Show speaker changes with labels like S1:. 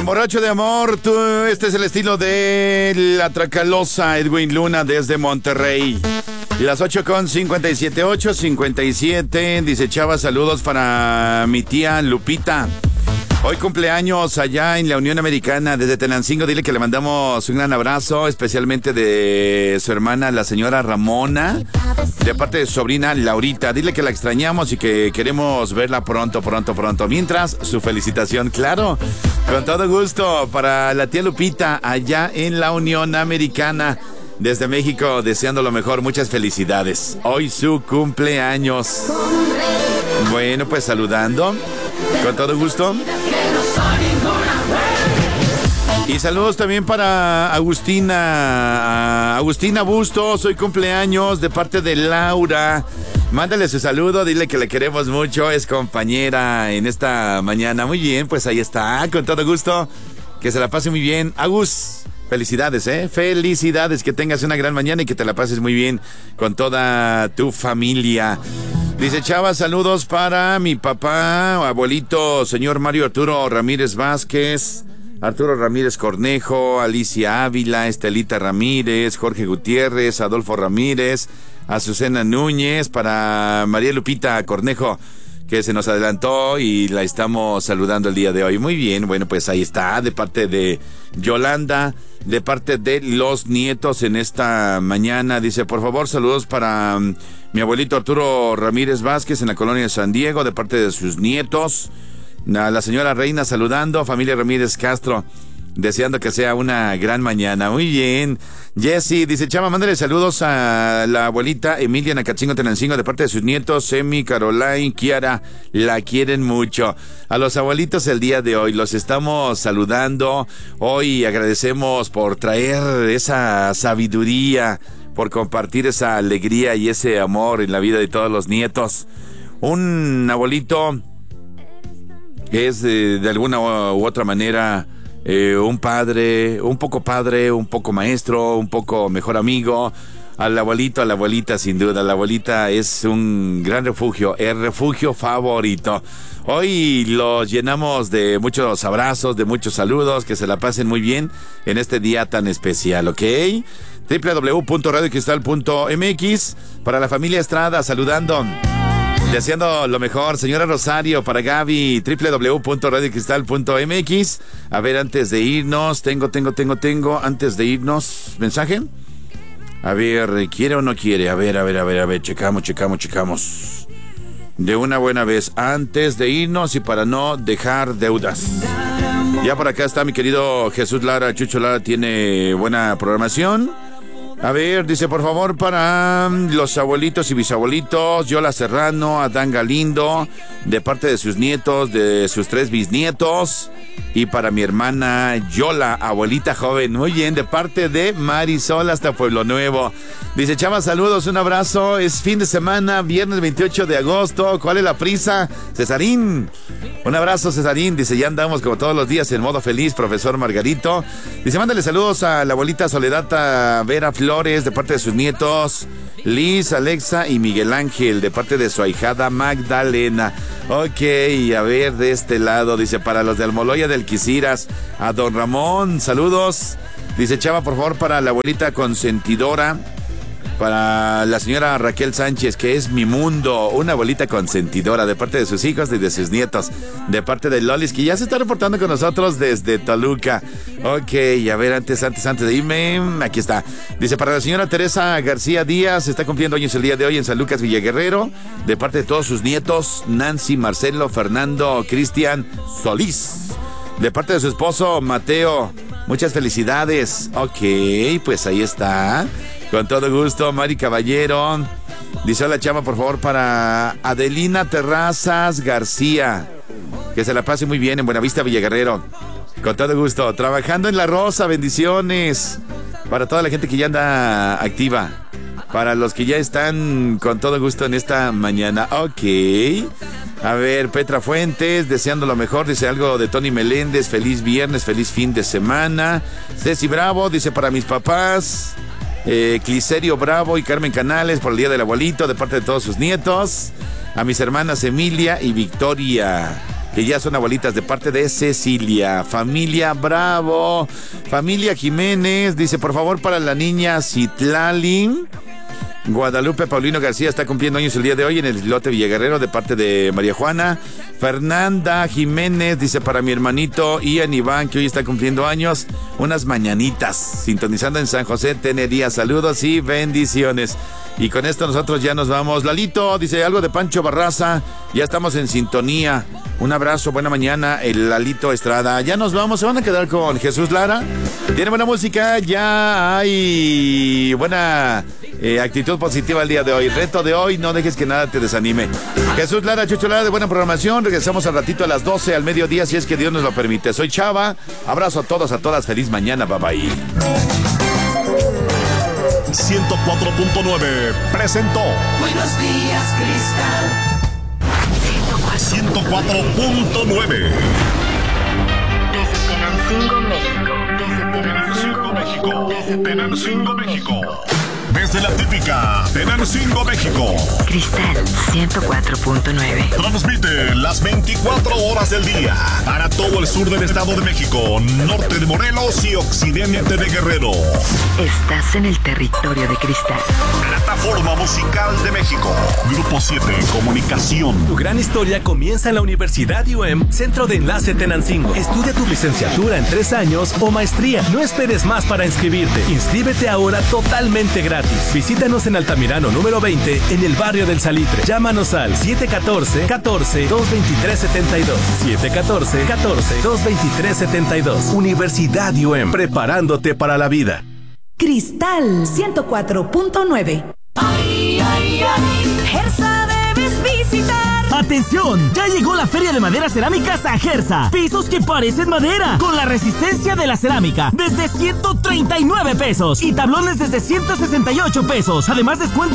S1: Emborracho de amor, este es el estilo de la Tracalosa, Edwin Luna desde Monterrey. Las 8:57, 8:57, dice Chava, saludos para mi tía Lupita. Hoy cumpleaños allá en la Unión Americana desde Tenancingo. Dile que le mandamos un gran abrazo, especialmente de su hermana, la señora Ramona, de parte de su sobrina Laurita. Dile que la extrañamos y que queremos verla pronto. Mientras, su felicitación, claro, con todo gusto, para la tía Lupita allá en la Unión Americana. Desde México, deseando lo mejor, muchas felicidades. Hoy su cumpleaños. Bueno, pues saludando, con todo gusto. Y saludos también para Agustina. Agustina Bustos, hoy cumpleaños de parte de Laura. Mándale su saludo, dile que le queremos mucho, es compañera en esta mañana. Muy bien, pues ahí está, con todo gusto. Que se la pase muy bien. Agus. Felicidades, felicidades, que tengas una gran mañana y que te la pases muy bien con toda tu familia. Dice Chava, saludos para mi papá, abuelito, señor Mario Arturo Ramírez Vázquez, Arturo Ramírez Cornejo, Alicia Ávila, Estelita Ramírez, Jorge Gutiérrez, Adolfo Ramírez, Azucena Núñez, para María Lupita Cornejo, que se nos adelantó y la estamos saludando el día de hoy. Muy bien, bueno, pues ahí está, de parte de Yolanda, de parte de los nietos en esta mañana. Dice, por favor, saludos para mi abuelito Arturo Ramírez Vázquez en la colonia de San Diego, de parte de sus nietos. A la señora Reina saludando, familia Ramírez Castro, deseando que sea una gran mañana. Muy bien. Jessy dice, Chava, mándale saludos a la abuelita Emilia Nacatzingo Tenancingo de parte de sus nietos, Emi, Caroline, Kiara, la quieren mucho. A los abuelitos el día de hoy los estamos saludando. Hoy agradecemos por traer esa sabiduría, por compartir esa alegría y ese amor en la vida de todos los nietos. Un abuelito es de alguna u otra manera un padre, un poco maestro, un poco mejor amigo. Al abuelito, a la abuelita, sin duda, la abuelita es un gran refugio, el refugio favorito. Hoy los llenamos de muchos abrazos, de muchos saludos, que se la pasen muy bien en este día tan especial, ¿ok? www.radiocristal.mx, para la familia Estrada, saludando, deseando lo mejor. Señora Rosario, para Gaby, www.radiocristal.mx. A ver, antes de irnos, tengo, antes de irnos, mensaje. A ver, ¿quiere o no quiere? A ver, checamos. De una buena vez, antes de irnos y para no dejar deudas. Ya por acá está mi querido Jesús Lara, Chucho Lara tiene buena programación. A ver, dice, por favor, para los abuelitos y bisabuelitos, Yola Serrano, Adán Galindo, de parte de sus nietos, de sus 3 bisnietos, y para mi hermana Yola, abuelita joven. Muy bien, de parte de Marisol hasta Pueblo Nuevo. Dice, Chava, saludos, un abrazo, es fin de semana, viernes 28 de agosto, ¿cuál es la prisa? Cesarín, un abrazo, Cesarín. Dice, ya andamos como todos los días en modo feliz, profesor Margarito. Dice, mándale saludos a la abuelita Soledad Vera Flores, de parte de sus nietos Liz, Alexa y Miguel Ángel, de parte de su ahijada Magdalena. Ok, a ver, de este lado, dice, para los de Almoloya del Quisiras, a don Ramón, saludos. Dice, Chava, por favor, para la abuelita consentidora, para la señora Raquel Sánchez, que es mi mundo, una abuelita consentidora, de parte de sus hijos y de sus nietos, de parte de Lolis, que ya se está reportando con nosotros desde Toluca. Ok, a ver, antes de irme, aquí está. Dice, para la señora Teresa García Díaz, está cumpliendo años el día de hoy en San Lucas Villaguerrero, de parte de todos sus nietos, Nancy, Marcelo, Fernando, Cristian, Solís, de parte de su esposo Mateo. Muchas felicidades. Ok, pues ahí está. Con todo gusto, Mari Caballero. Dice, hola, Chava, por favor, para Adelina Terrazas García. Que se la pase muy bien en Buenavista, Villaguerrero. Con todo gusto. Trabajando en La Rosa, bendiciones. Para toda la gente que ya anda activa. Para los que ya están con todo gusto en esta mañana. Ok. A ver, Petra Fuentes, deseando lo mejor, dice algo de Tony Meléndez. Feliz viernes, feliz fin de semana. Ceci Bravo, dice, para mis papás, Cliserio Bravo y Carmen Canales, por el día del abuelito, de parte de todos sus nietos. A mis hermanas Emilia y Victoria. que ya son abuelitas de parte de Cecilia. Familia Bravo, familia Jiménez, dice, por favor, para la niña Citlali. Guadalupe Paulino García está cumpliendo años el día de hoy en el Islote Villaguerrero de parte de María Juana. Fernanda Jiménez dice, para mi hermanito Ian Iván, que hoy está cumpliendo años, unas mañanitas, sintonizando en San José, Tenería. Saludos y bendiciones. Y con esto nosotros ya nos vamos. Lalito dice algo de Pancho Barraza, ya estamos en sintonía. Un abrazo, buena mañana, el Lalito Estrada. Ya nos vamos, se van a quedar con Jesús Lara. Tiene buena música, ya hay buena actitud positiva el día de hoy. Reto de hoy, no dejes que nada te desanime. Jesús Lara, Chucho Lara, de buena programación. Regresamos al ratito a las 12 al mediodía, si es que Dios nos lo permite. Soy Chava, abrazo a todos, a todas, feliz mañana, bye bye.
S2: 104.9 presentó
S3: Buenos días, Cristal.
S2: 104.9
S4: Desde Tenancingo, México.
S2: Desde Tenancingo, México. Desde la típica Tenancingo, México.
S4: Cristal 104.9.
S2: Transmite las 24 horas del día para todo el sur del Estado de México, norte de Morelos y occidente de Guerrero.
S4: Estás en el territorio de Cristal.
S2: Plataforma Musical de México. Grupo 7 Comunicación.
S5: Tu gran historia comienza en la Universidad UM, Centro de Enlace Tenancingo. Estudia tu licenciatura en 3 años o maestría. No esperes más para inscribirte. Inscríbete ahora totalmente gratis. Visítanos en Altamirano número 20 en el barrio del Salitre. Llámanos al 714-223-72. 714-223-72. Universidad UM, preparándote para la vida.
S6: Cristal 104.9.
S7: Gersa debes visitar.
S8: ¡Atención! Ya llegó la Feria de Madera Cerámicas a Gersa. Pisos que parecen madera, con la resistencia de la cerámica, desde 139 pesos. Y tablones desde 168 pesos. Además, descuento